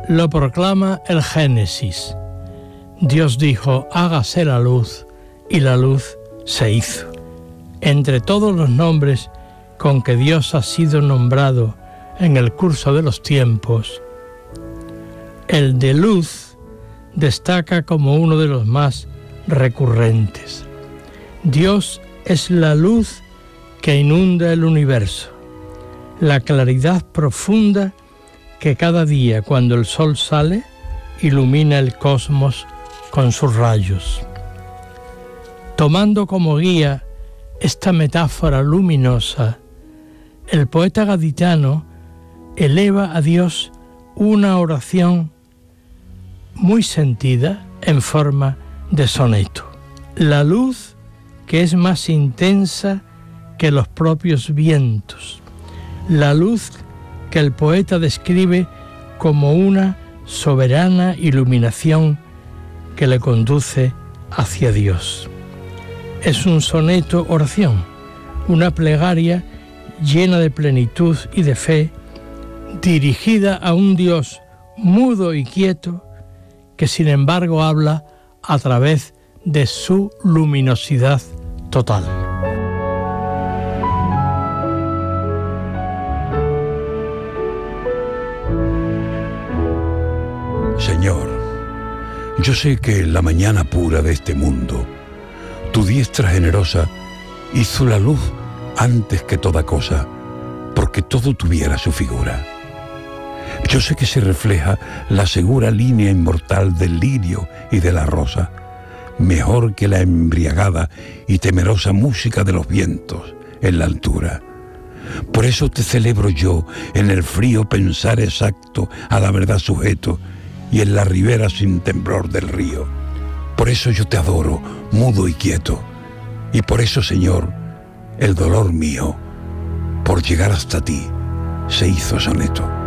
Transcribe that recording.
lo proclama el Génesis. Dios dijo: hágase la luz, y la luz se hizo. Entre todos los nombres con que Dios ha sido nombrado en el curso de los tiempos, el de luz destaca como uno de los más recurrentes. Dios es la luz que inunda el universo, la claridad profunda que cada día, cuando el sol sale, ilumina el cosmos con sus rayos. Tomando como guía esta metáfora luminosa, el poeta gaditano eleva a Dios una oración muy sentida en forma de soneto. La luz que es más intensa que los propios vientos. La luz que el poeta describe como una soberana iluminación que le conduce hacia Dios. Es un soneto oración, una plegaria llena de plenitud y de fe, dirigida a un Dios mudo y quieto, que sin embargo habla a través de su luminosidad total. Señor, yo sé que en la mañana pura de este mundo, tu diestra generosa hizo la luz antes que toda cosa, porque todo tuviera su figura. Yo sé que se refleja la segura línea inmortal del lirio y de la rosa, mejor que la embriagada y temerosa música de los vientos en la altura. Por eso te celebro yo en el frío pensar exacto a la verdad sujeto y en la ribera sin temblor del río. Por eso yo te adoro, mudo y quieto, y por eso, Señor, el dolor mío, por llegar hasta ti, se hizo soneto.